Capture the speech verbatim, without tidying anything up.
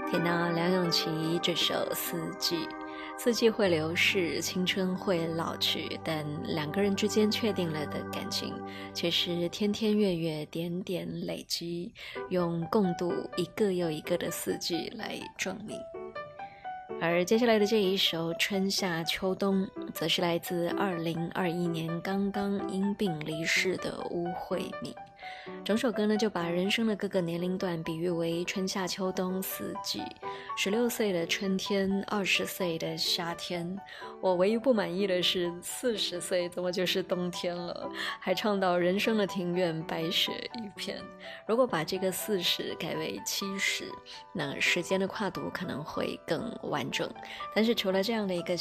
听到梁咏琪这首《四季》，四季会流逝，青春会老去，但两个人之间确定了的感情，却是天天月月点点累积，用共度一个又一个的四季来证明。而接下来的这一首《春夏秋冬》，则是来自二零二一年刚刚因病离世的巫慧敏。整首歌呢，就把人生的各个年龄段比喻为春夏秋冬四季。十六岁的春天，二十岁的夏天，我唯一不满意的是四十岁怎么就是冬天了？还唱到人生的庭院白雪一片。如果把这个四十改为七十，那时间的跨度可能会更完整。但是除了这样的一个